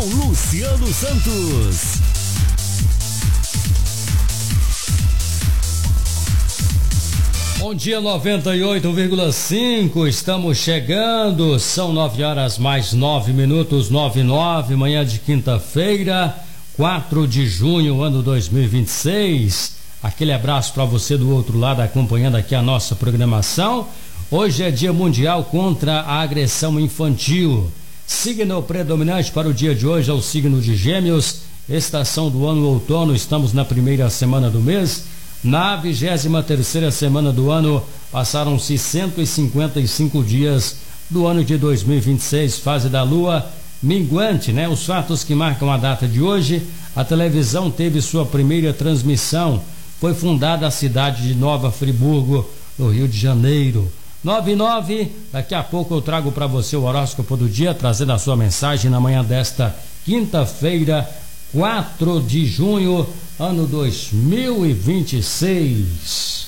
Luciano Santos. Bom dia, 98,5, estamos chegando, são 9h mais 9 minutos, 9:09, manhã de quinta-feira, 4 de junho, ano 2026. Aquele abraço para você do outro lado acompanhando aqui a nossa programação. Hoje é Dia Mundial contra a Agressão Infantil. Signo predominante para o dia de hoje é o signo de Gêmeos. Estação do ano outono, estamos na primeira semana do mês. Na 23ª semana do ano, passaram-se 155 dias do ano de 2026, fase da lua minguante, né? Os fatos que marcam a data de hoje: a televisão teve sua primeira transmissão, foi fundada a cidade de Nova Friburgo, no Rio de Janeiro. 9:09, daqui a pouco eu trago para você o horóscopo do dia, trazendo a sua mensagem na manhã desta quinta-feira, 4 de junho, ano 2026.